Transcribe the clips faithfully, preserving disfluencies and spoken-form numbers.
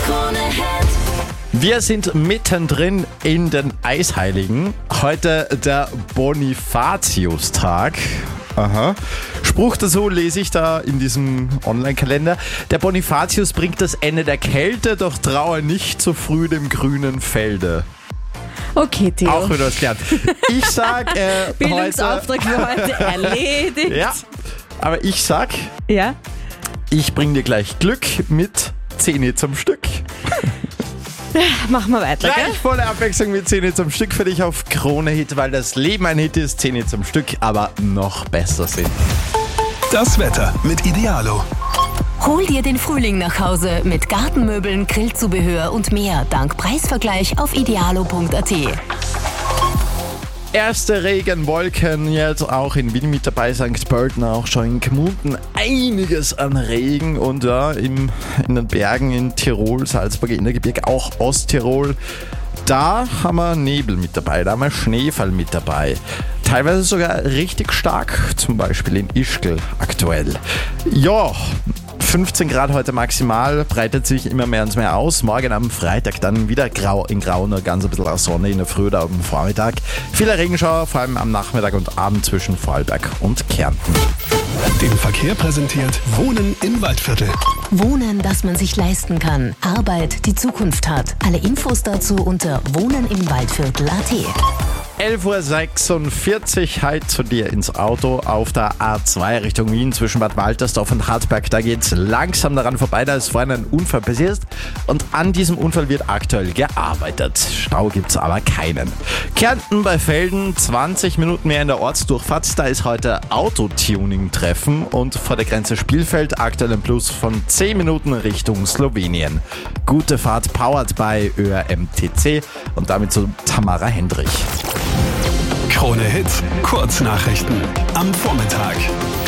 Wir sind mittendrin in den Eisheiligen. Heute der Bonifatiustag. Aha. Spruch dazu lese ich da in diesem Online-Kalender. Der Bonifatius bringt das Ende der Kälte, doch traue nicht zu früh dem grünen Felde. Okay, Theo. Auch wieder was gelernt. Ich sag äh, Bildungsauftrag heute, für heute erledigt. Ja, aber ich sag, Ja? ich bring dir gleich Glück mit Zähne zum Stück. Machen wir weiter, gell? Gleich volle Abwechslung mit Zähne zum Stück für dich auf Krone Hit, weil das Leben ein Hit ist, Zähne zum Stück, aber noch besser sind. Das Wetter mit Idealo. Hol dir den Frühling nach Hause mit Gartenmöbeln, Grillzubehör und mehr dank Preisvergleich auf idealo punkt a t. Erste Regenwolken jetzt auch in Wien mit dabei, Sankt Pölten auch schon in Gmunden. Einiges an Regen und ja, im, in den Bergen in Tirol, Salzburger Innergebirge, auch Osttirol. Da haben wir Nebel mit dabei, da haben wir Schneefall mit dabei. Teilweise sogar richtig stark, zum Beispiel in Ischgl aktuell. Ja, fünfzehn Grad heute maximal, breitet sich immer mehr und mehr aus. Morgen am Freitag dann wieder grau in grau, nur ganz ein bisschen Sonne in der Früh oder am Vormittag. Viele Regenschauer, vor allem am Nachmittag und Abend zwischen Vorarlberg und Kärnten. Den Verkehr präsentiert Wohnen im Waldviertel. Wohnen, das man sich leisten kann. Arbeit, die Zukunft hat. Alle Infos dazu unter wohnen im Waldviertel punkt a t. elf Uhr sechsundvierzig, halt zu dir ins Auto auf der A zwei Richtung Wien zwischen Bad Waltersdorf und Hartberg. Da geht's langsam daran vorbei, da ist vorhin ein Unfall passiert und an diesem Unfall wird aktuell gearbeitet. Stau gibt's aber keinen. Kärnten bei Velden, zwanzig Minuten mehr in der Ortsdurchfahrt. Da ist heute Autotuning-Treffen und vor der Grenze Spielfeld aktuell ein Plus von zehn Minuten Richtung Slowenien. Gute Fahrt, powered by Ö R M T C und damit zu Tamara Hendrich. Krone Hit, Kurznachrichten am Vormittag.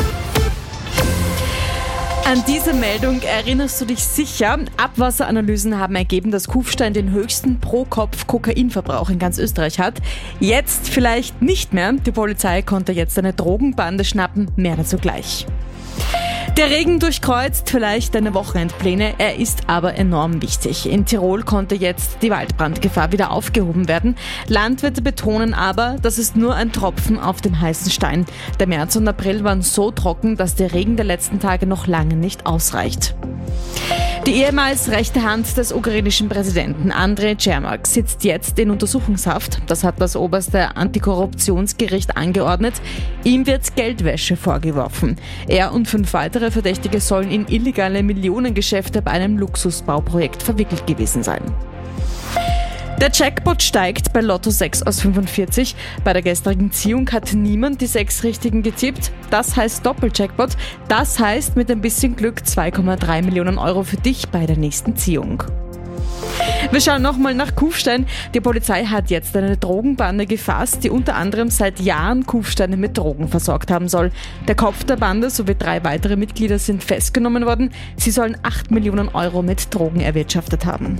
An diese Meldung erinnerst du dich sicher. Abwasseranalysen haben ergeben, dass Kufstein den höchsten Pro-Kopf-Kokainverbrauch in ganz Österreich hat. Jetzt vielleicht nicht mehr. Die Polizei konnte jetzt eine Drogenbande schnappen. Mehr dazu gleich. Der Regen durchkreuzt vielleicht deine Wochenendpläne, er ist aber enorm wichtig. In Tirol konnte jetzt die Waldbrandgefahr wieder aufgehoben werden. Landwirte betonen aber, das ist nur ein Tropfen auf dem heißen Stein. Der März und April waren so trocken, dass der Regen der letzten Tage noch lange nicht ausreicht. Die ehemals rechte Hand des ukrainischen Präsidenten Andrej Cermak sitzt jetzt in Untersuchungshaft. Das hat das oberste Antikorruptionsgericht angeordnet. Ihm wird Geldwäsche vorgeworfen. Er und fünf weitere Verdächtige sollen in illegale Millionengeschäfte bei einem Luxusbauprojekt verwickelt gewesen sein. Der Jackpot steigt bei Lotto sechs aus fünfundvierzig. Bei der gestrigen Ziehung hat niemand die sechs Richtigen getippt. Das heißt Doppeljackpot. Das heißt mit ein bisschen Glück zwei Komma drei Millionen Euro für dich bei der nächsten Ziehung. Wir schauen nochmal nach Kufstein. Die Polizei hat jetzt eine Drogenbande gefasst, die unter anderem seit Jahren Kufsteine mit Drogen versorgt haben soll. Der Kopf der Bande sowie drei weitere Mitglieder sind festgenommen worden. Sie sollen acht Millionen Euro mit Drogen erwirtschaftet haben.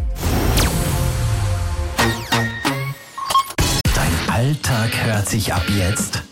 Alltag hört sich ab jetzt